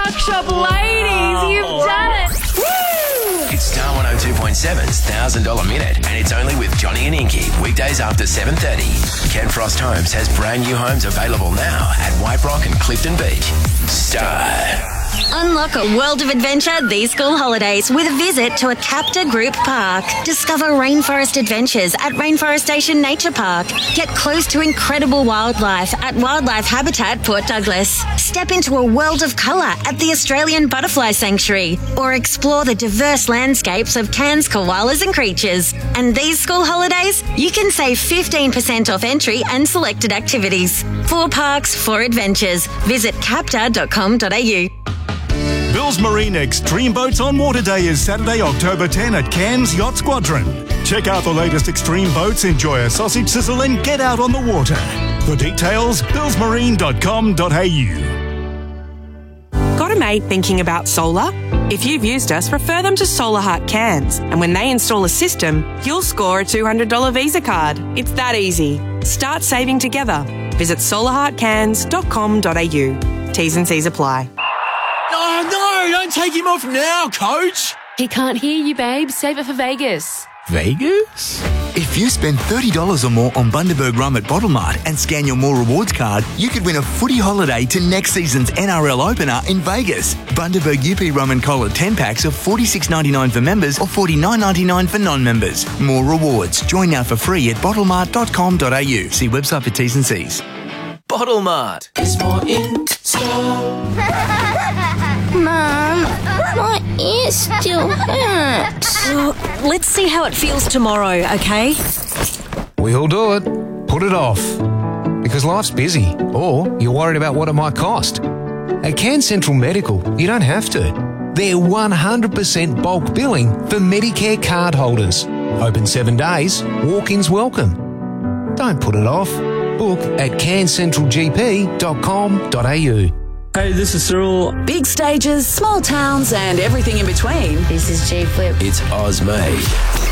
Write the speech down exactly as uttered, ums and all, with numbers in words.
Park Shop ladies. You've done it. Woo! It's Star one oh two point seven's one thousand dollars Minute, and it's only with Johnny and Inky, weekdays after seven thirty. Ken Frost Homes has brand new homes available now at White Rock and Clifton Beach. Star. Unlock a world of adventure these school holidays with a visit to a Capta Group park. Discover rainforest adventures at Rainforest Station Nature Park. Get close to incredible wildlife at Wildlife Habitat Port Douglas. Step into a world of colour at the Australian Butterfly Sanctuary, or explore the diverse landscapes of Cairns koalas and creatures. And these school holidays, you can save fifteen percent off entry and selected activities. Four parks, four adventures. Visit capta dot com dot a u. Bill's Marine Extreme Boats on Water Day is Saturday, October tenth at Cairns Yacht Squadron. Check out the latest extreme boats, enjoy a sausage sizzle and get out on the water. For details, bills marine dot com dot a u. Got a mate thinking about solar? If you've used us, refer them to Solar Heart Cairns, and when they install a system, you'll score a two hundred dollars Visa card. It's that easy. Start saving together. Visit solar heart cairns dot com dot a u. T's and C's apply. Oh, no, don't take him off now, Coach. He can't hear you, babe. Save it for Vegas. Vegas? If you spend thirty dollars or more on Bundaberg rum at Bottlemart and scan your More Rewards card, you could win a footy holiday to next season's N R L opener in Vegas. Bundaberg U P Rum and Cola ten packs of forty-six ninety-nine for members or forty-nine ninety-nine for non-members. More Rewards. Join now for free at bottlemart dot com dot a u. See website for T's and C's. Bottlemart is more in store. Mum, my ear still hurts. Oh, let's see how it feels tomorrow, okay? We'll do it. Put it off. Because life's busy, or you're worried about what it might cost. At Cairns Central Medical, you don't have to. They're one hundred percent bulk billing for Medicare card holders. Open seven days, walk-ins welcome. Don't put it off. Book at cairns central g p dot com dot a u. Hey, this is Cyril. Big stages, small towns, and everything in between. This is G Flip. It's Oz May.